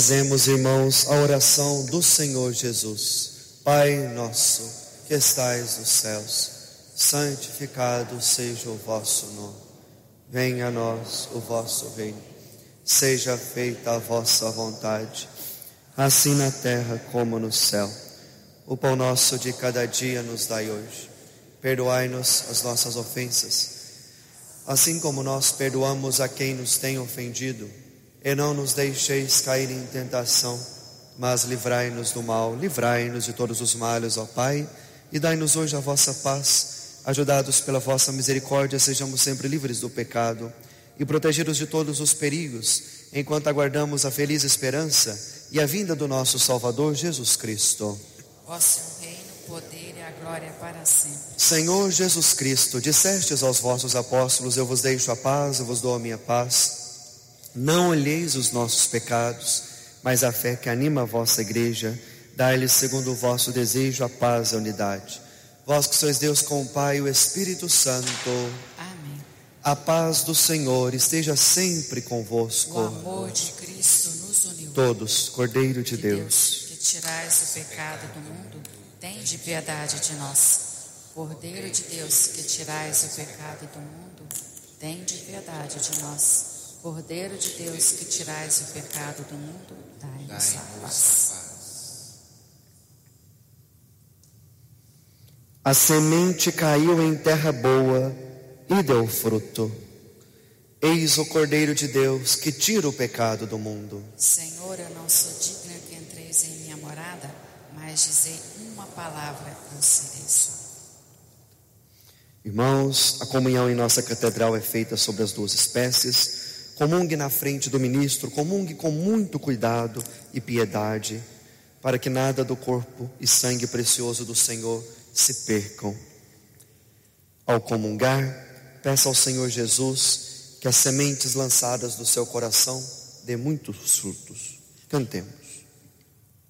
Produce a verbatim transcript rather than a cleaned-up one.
Fazemos, irmãos, a oração do Senhor Jesus. Pai nosso, que estais nos céus, santificado seja o vosso nome. Venha a nós o vosso reino. Seja feita a vossa vontade, assim na terra como no céu. O pão nosso de cada dia nos dai hoje. Perdoai-nos as nossas ofensas, assim como nós perdoamos a quem nos tem ofendido. E não nos deixeis cair em tentação, mas livrai-nos do mal. Livrai-nos de todos os males, ó Pai, e dai-nos hoje a vossa paz. Ajudados pela vossa misericórdia, sejamos sempre livres do pecado e protegidos de todos os perigos, enquanto aguardamos a feliz esperança e a vinda do nosso Salvador Jesus Cristo. Vosso é o reino, o poder e a glória para sempre. Senhor Jesus Cristo, dissestes aos vossos apóstolos: eu vos deixo a paz, eu vos dou a minha paz. Não olheis os nossos pecados, mas a fé que anima a vossa igreja. Dai-lhes, segundo o vosso desejo, a paz e a unidade. Vós que sois Deus com o Pai e o Espírito Santo. Amém. A paz do Senhor esteja sempre convosco. O amor de Cristo nos uniu. Todos, Cordeiro de, de Deus, Deus, que tirais o pecado do mundo, tende piedade de nós. Cordeiro de Deus, que tirais o pecado do mundo, tende piedade de nós. Cordeiro de Deus, que tirais o pecado do mundo, dai-nos a paz. A semente caiu em terra boa e deu fruto. Eis o Cordeiro de Deus, que tira o pecado do mundo. Senhor, eu não sou digna que entreis em minha morada, mas dizei uma palavra e eu serei salvo. Irmãos, a comunhão em nossa catedral é feita sobre as duas espécies. Comungue na frente do ministro, comungue com muito cuidado e piedade, para que nada do corpo e sangue precioso do Senhor se percam. Ao comungar, peça ao Senhor Jesus que as sementes lançadas do seu coração dê muitos frutos. Cantemos.